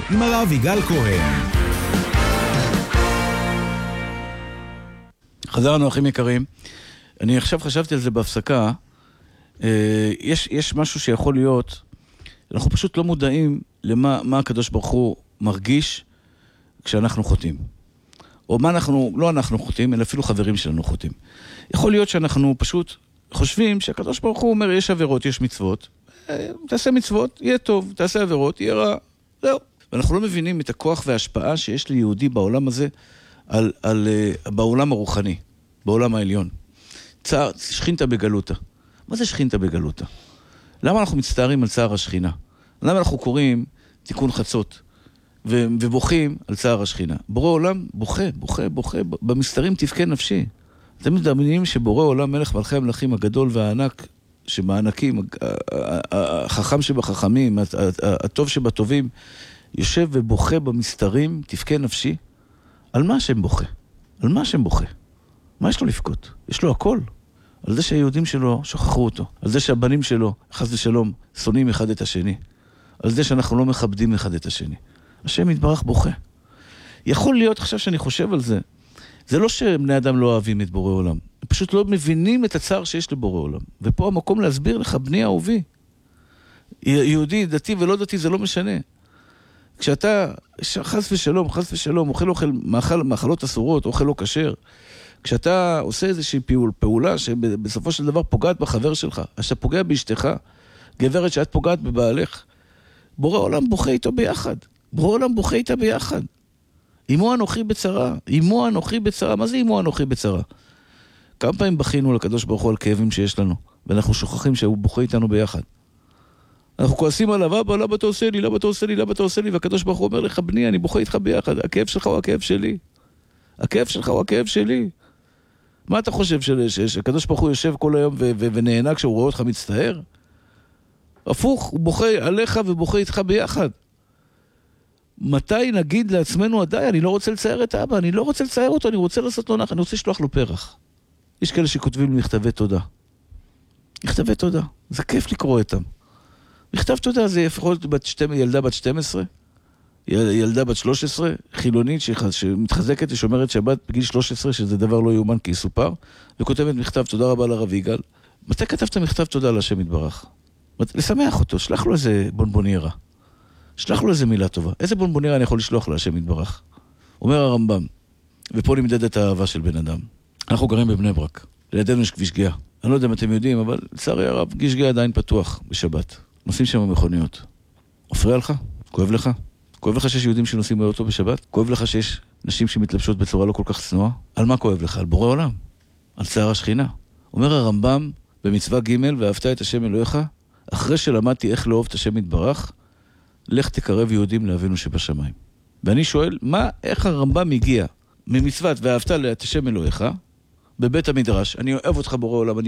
עם הרב יגאל כהן. חזרנו אחים יקרים. אני עכשיו חשבתי על זה בהפסקה. יש משהו שיכול להיות, אנחנו פשוט לא מודעים למה הקדוש ברוך הוא מרגיש כשאנחנו חוטאים. או מה לא אנחנו חוטאים, אלא אפילו חברים שלנו חוטאים. יכול להיות שאנחנו פשוט חושבים שהקדוש ברוך הוא אומר, יש עבירות, יש מצוות, תעשה מצוות, יהיה טוב, תעשה עבירות, יהיה רע, זהו. ואנחנו לא מבינים את הכוח וההשפעה שיש ליהודי בעולם הזה, בעולם הרוחני, בעולם העליון. שכינתה בגלותה. מה זה שכינתה בגלותה? למה אנחנו מצטערים על צער השכינה? למה אנחנו קוראים תיקון חצות ובוכים על צער השכינה? בורא עולם בוכה, במסתרים תבכה נפשי. אתם מדמיינים שבורא עולם מלך מלכי המלכים הגדול והענק שבענקים, החכם שבחכמים, הטוב שבטובים, יושב ובוכה במסתרים, תבכה נפשי. על מה השם בוכה? על מה השם בוכה? מה יש לו לבכות? יש לו הכל. על זה שהיהודים שלו שכחו אותו. על זה שהבנים שלו, חס ושלום, שונאים אחד את השני. על זה שאנחנו לא מכבדים אחד את השני. השם יתברך בוכה. יכול להיות, עכשיו שאני חושב על זה, זה לא שבני אדם לא אוהבים את בורא עולם. הם פשוט לא מבינים את הצער שיש לבורא עולם. ופה המקום להסביר לך, בני אהובי. יהודי, דתי ולא דתי, זה לא משנה. כשאתה, חס ושלום, אוכל מאכלות אסורות, אוכל לא כשר, כשאתה עושה איזושהי פעולה שבסופו של דבר פוגעת בחבר שלך, אז אתה פוגע באשתך, גברת שאת פוגעת בבעלך, בורא עולם בוכה איתו ביחד. בורא עולם בוכה איתה ביחד. אמו אנוכי בצרה. מה זה אמו אנוכי בצרה? כמה פעמים בכינו לקדוש ברוך הוא על כאבים שיש לנו, ואנחנו שוכחים שהוא בוכה איתנו ביחד. אנחנו כועסים עליו, אבא, למה אתה עושה לי? והקדוש ברוך הוא אומר לך, בני, אני בוכה איתך ביחד. הכאב שלך הוא הכאב שלי. מה אתה חושב שהקדוש ברוך הוא יושב כל היום ונהנה כשהוא רואה אותך מצטער? הפוך, הוא בוכה עליך ובוכה איתך ביחד. מתי נגיד לעצמנו, די, אני לא רוצה לצייר את האבא, אני לא רוצה לצייר אותו, אני רוצה לעשות לו נח, אני רוצה לשלוח לו פרח. יש כאלה שכותבים מכתבי תודה. מכתבי תודה, זה כיף לקרוא איתם. מכתב תודה זה יכול להיות ילדה בת 12, ילדה בת 13, חילונית שמתחזקת ושומרת שבת בגיל 13, שזה דבר לא יאומן כי יסופר, וכותבת מכתב תודה רבה לרב יגאל. מתי כתבת מכתב תודה להשם יתברך? לשמח אותו, שלח לו איזה בונבוניירה. שלח לו איזה מילה טובה. איזה בונבוניירה אני יכול לשלוח להשם יתברך? אומר הרמב"ם, ופה נמדדת האהבה של בן אדם. אנחנו גרים בבני ברק, לידינו יש כביש גאה. אני לא יודע אם אתם יודעים, אבל לצערי הרב, כביש גאה עדיין פתוח בשבת. נוסעים שם מכוניות. מפריע לך? כואב לך? כואב לך שיש יהודים שנוסעים באוטו בשבת? כואב לך שיש נשים שמתלבשות בצורה לא כל כך צנועה? על מה כואב לך? על בורא עולם. על צער השכינה. אומר הרמב"ם במצווה ג' ואהבת את השם אלוהיך, אחרי שלמדתי איך לאהוב את השם יתברך, לך תקרב יהודים לאבינו שבשמיים. ואני שואל, איך הרמב"ם הגיע ממצוות ואהבת את השם אלוהיך, בבית המדרש, אני אוהב אותך בורא עולם,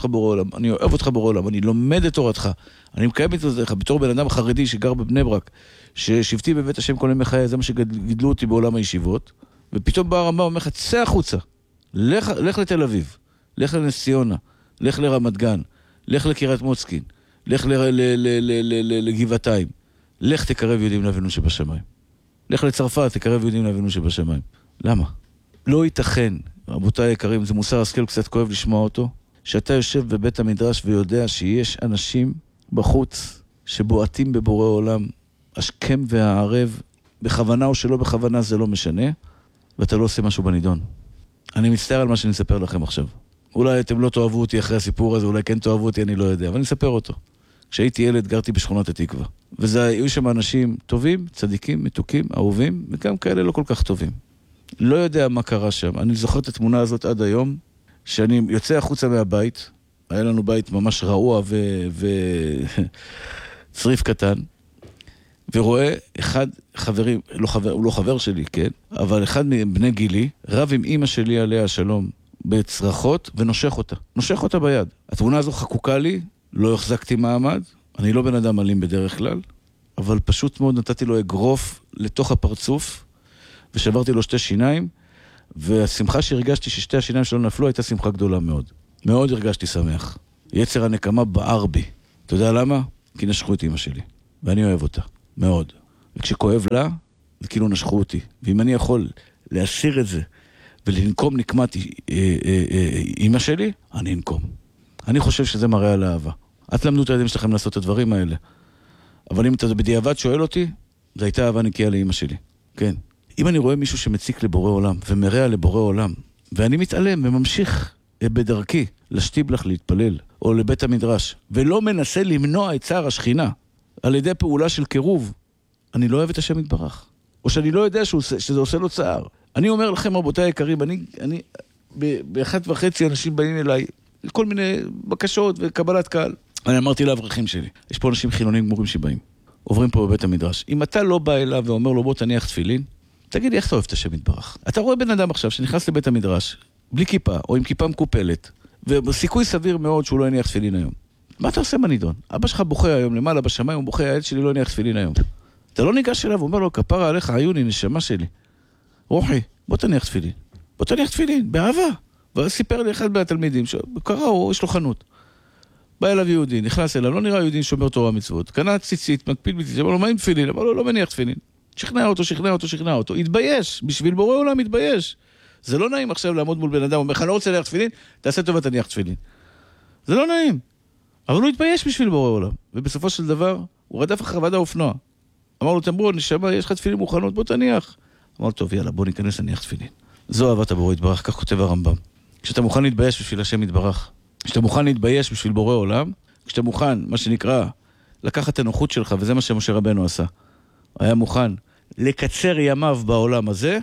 אני לומד את תורתך, אני מקיים את זה בתור בן אדם חרדי שגר בבני ברק, ששבתי בבית השם כל ימי חיי, זה מה שגידלו אותי בעולם הישיבות, ופתאום בא הרמב"ם אומר לך, צא החוצה, לך לתל אביב, לך לנס ציונה, לך לרמת גן, לך לקריית מוצקין, לך לגבעתיים, לך תקרב יהודים לאבינו שבשמיים. לך לצרפת, תקרב יהודים לאבינו שבשמיים. למה? לא ייתכן, רבותיי היקרים, זה מוסר השכל, קצת כואב לשמוע אותו, שאתה יושב בבית המדרש ויודע שיש אנשים בחוץ שבועטים בבורא עולם, השכם והערב, בכוונה או שלא בכוונה זה לא משנה, ואתה לא עושה משהו בנידון. אני מצטער על מה שאני אספר לכם עכשיו. אולי אתם לא תאהבו אותי אחרי הסיפור הזה, אולי כן תאהבו אותי, אני לא יודע, אבל אני אספר אותו. כשהייתי ילד גרתי בשכונת התקווה, והיו שם אנשים טובים, צדיקים, מתוקים, אהובים, וגם כאלה לא כל כך טובים. לא יודע מה קרה שם. אני זוכר את התמונה הזאת עד היום, שאני יוצא החוצה מהבית, היה לנו בית ממש רעוע צריף קטן, ורואה אחד חברים, הוא לא חבר שלי, כן? אבל אחד מבני גילי, רב עם אמא שלי עליה השלום, בצרחות, ונושך אותה ביד. התמונה הזו חקוקה לי, לא החזקתי מעמד, אני לא בן אדם אלים בדרך כלל, אבל פשוט מאוד נתתי לו אגרוף לתוך הפרצוף, ושברתי לו 2 שיניים, והשמחה שהרגשתי ששתי השיניים שלו נפלו, הייתה שמחה גדולה מאוד. מאוד הרגשתי שמח. יצר הנקמה בער בי. אתה יודע למה? כי נשכו את אמא שלי. ואני אוהב אותה. מאוד. וכשכואב לה, זה כאילו נשכו אותי. ואם אני יכול להסיר את זה, ולנקום נקמת אמא שלי, אני אנקום. אני חושב שזה מראה על אהבה. את למדו את הילדים שלכם לעשות את הדברים האלה. אבל אם אתה בדיעבד שואל אותי, זו הייתה אהבה נקייה לאמא שלי. כן. אם אני רואה מישהו שמציק לבורא עולם, ומראה לבורא עולם, ואני מתעלם וממשיך בדרכי לשטיבלח להתפלל, או לבית המדרש, ולא מנסה למנוע את צער השכינה, על ידי פעולה של קירוב, אני לא אוהב את השם יתברך. או שאני לא יודע שזה עושה לו צער. אני אומר לכם, רבותיי היקרים, ב-1:30 אנשים באים אליי, כל מיני בקשות וקבלת קהל. אני אמרתי לאברכים שלי, יש פה אנשים חילונים גמורים שבאים, עוברים פה בבית המדרש. אם אתה לא בא אליו ואומר לו, בוא תניח תפילין, תגיד לי, איך אתה אוהב את השם יתברך? אתה רואה בן אדם עכשיו שנכנס לבית המדרש, בלי כיפה, או עם כיפה מקופלת, וסיכוי סביר מאוד שהוא לא יניח תפילין היום. מה אתה עושה בנידון? אבא שלך בוכה היום למעלה בשמיים, הוא בוכה, הילד שלי לא יניח תפילין היום. אתה לא ניגש אליו, הוא אומר לו, כפרה עליך, עיוני, נשמה שלי. רוחי, בוא תניח תפילין. בוא תניח תפילין, באהבה. וסיפר לי אחד מהתלמידים, שקרא, יש לו חנות. בא אליו יהודי, נכנס אליו, לא נראה יהודי שומר תורה מצוות. קנה ציצית, מקפיד בציצית, אמר לו, מה עם תפילין? אמר לו, לא מניח תפילין. שכנע אותו. התבייש, בשביל בורא עולם התבייש. זה לא נעים עכשיו לעמוד מול בן אדם, אומר לך, לא רוצה להניח תפילין, תעשה טובה, תניח תפילין. זה לא נעים. אבל הוא התבייש בשביל בורא עולם. ובסופו של דבר, הוא רדף אחר ועד האופנוע. אמר לו, תמבור, נשמה, יש לך תפילין מוכנות, בוא תניח. אמר לו, טוב, יאללה, בוא ניכנס להניח תפילין. זו אהבת הבורא יתברך, כך כותב הרמב"ם. כשאתה מוכן להתבייש בשביל השם יתברך, כשאתה מוכן להתבייש בשביל בורא עולם, כשאתה מוכן, מה שנקרא, לקחת את הנוחות שלך, וזה מה שמשה רבנו עשה. היה מוכן לקצר ימיו בעולם הזה,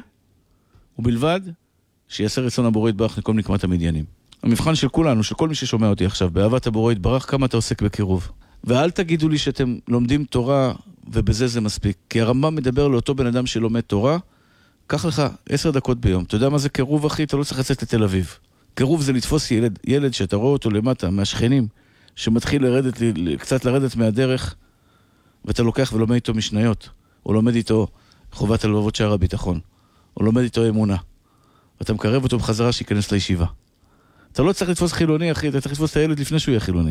ובלבד שיעשה רצון הבורא יתברך נקום נקמת המדיינים. המבחן של כולנו, של כל מי ששומע אותי עכשיו, באהבת הבורא יתברך, כמה אתה עוסק בקירוב. ואל תגידו לי שאתם לומדים תורה, ובזה זה מספיק. כי הרמב"ם מדבר לאותו בן אדם שלומד תורה, קח לך 10 דקות ביום. אתה יודע מה זה קירוב, אחי? אתה לא צריך לצאת לתל אביב. קירוב זה לתפוס ילד שאתה רואה אותו למטה, מהשכנים, שמתחיל קצת לרדת מהדרך, ואתה לוקח ולומד איתו משניות, או לומד איתו חובת הלבבות שער הביטחון, או לומד איתו אמונה. ואתה מקרב אותו בחזרה שיכנס לישיבה. אתה לא צריך לתפוס חילוני, אחי, אתה צריך לתפוס את הילד לפני שהוא יהיה חילוני.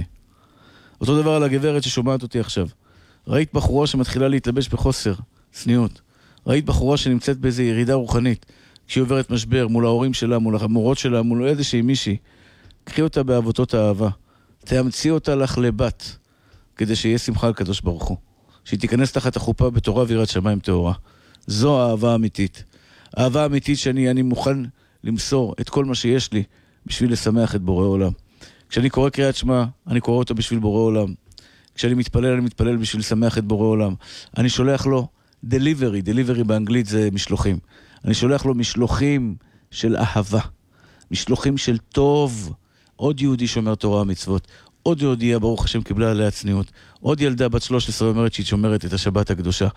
אותו דבר על הגברת ששומעת אותי עכשיו. ראית בחורה שמתחילה להתלבש בחוסר, צניעות. ראית בחורה שנמצאת באיזו ירידה רוחנית, כשהיא עוברת משבר מול ההורים שלה, מול המורות שלה, מול איזושהי מישהי. קחי אותה באהבתות האהבה. תאמצי אותה לך לבת, כדי שיהיה שמחה על קדוש ברוך הוא. שהיא תיכנס תחת החופה בתורה ויראת שמיים טהורה. זו האהבה אמיתית. האהבה אמיתית שאני מוכן למסור את כל מה שיש לי בשביל לשמח את בורא עולם. כשאני קורא קריאת שמע, אני קורא אותו בשביל בורא עולם. כשאני מתפלל, אני מתפלל בשביל לשמח את בורא עולם. אני שולח לו delivery באנגלית זה משלוחים. אני שולח לו משלוחים של אהבה. משלוחים של טוב. עוד יהודי שומר תורה ומצוות. עוד יהודייה, ברוך השם, קיבלה עליה צניעות. עוד ילדה בת 13 אומרת שהיא שומרת את השבת הקדושה.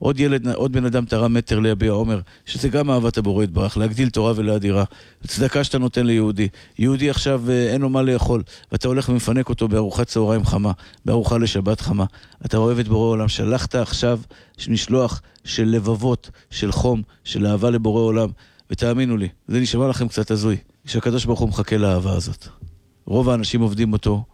עוד בן אדם תרם מטר להביע עומר, שזה גם אהבת הבורא יתברך, להגדיל תורה ולהדירה. צדקה שאתה נותן ליהודי. יהודי עכשיו אין לו מה לאכול, ואתה הולך ומפנק אותו בארוחת צהריים חמה, בארוחה לשבת חמה. אתה אוהב את בורא עולם. שלחת עכשיו משלוח של לבבות, של חום, של אהבה לבורא עולם. ותאמינו לי, זה נשמע לכם קצת הזוי, שהקדוש ברוך הוא מחכה לאהבה הזאת. רוב האנשים עובדים אותו,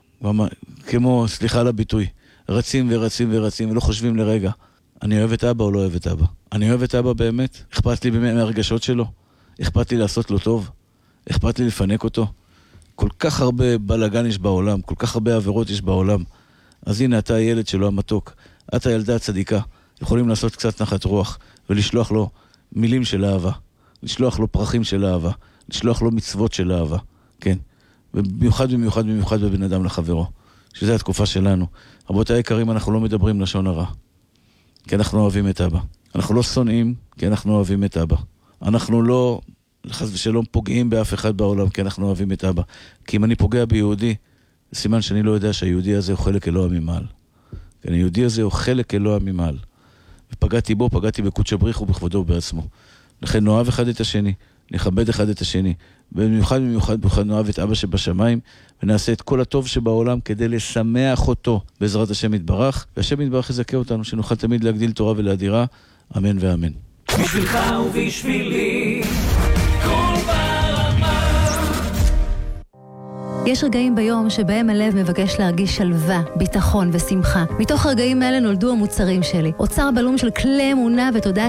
כמו, סליחה על הביטוי, רצים ולא חושבים לרגע, אני אוהב את אבא או לא אוהב את אבא? אני אוהב את אבא באמת? אכפת לי באמת מהרגשות שלו? אכפת לי לעשות לו טוב? אכפת לי לפנק אותו? כל כך הרבה בלגן יש בעולם, כל כך הרבה עבירות יש בעולם. אז הנה, אתה הילד שלו המתוק, אתה ילדה הצדיקה, יכולים לעשות קצת נחת רוח, ולשלוח לו מילים של אהבה, לשלוח לו פרחים של אהבה, לשלוח לו מצוות של אהבה, כן. במיוחד בבן אדם לחברו, שזו התקופה שלנו. רבותיי היקרים, אנחנו לא מדברים לשון הרע, כי אנחנו אוהבים את אבא. אנחנו לא שונאים, כי אנחנו אוהבים את אבא. אנחנו לא, חס ושלום, פוגעים באף אחד בעולם, כי אנחנו אוהבים את אבא. כי אם אני פוגע ביהודי, זה סימן שאני לא יודע שהיהודי הזה הוא חלק אלוה ממעל. כי היהודי הזה הוא חלק אלוה ממעל. ופגעתי בו, פגעתי בקודש הבריך ובכבודו ובעצמו. לכן נאהב אחד את השני, נכבד אחד את השני, במיוחד נאהב את אבא שבשמיים, ונעשה את כל הטוב שבעולם כדי לשמח אותו בעזרת השם יתברך, והשם יתברך יזכה אותנו שנוכל תמיד להגדיל תורה ולהדירה, אמן ואמן. בשבילך ובשבילי כל ברמה יש רגעים ביום שבהם הלב מבקש להרגיש שלווה, ביטחון ושמחה. מתוך הרגעים האלה נולדו המוצרים שלי. אוצר בלום של כלי אמונה ותודה